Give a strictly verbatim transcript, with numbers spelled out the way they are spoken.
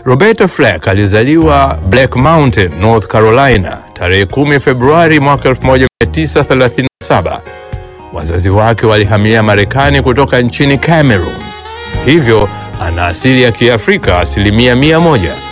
Roberta Flack alizaliwa Black Mountain, North Carolina, tarehe kumi Februari mwaka elfu moja mia tisa thelathini na saba. Wazazi wake walihamia Marekani kutoka nchini Cameroon. Hivyo ana asili ya Kiafrika asilimia mia moja.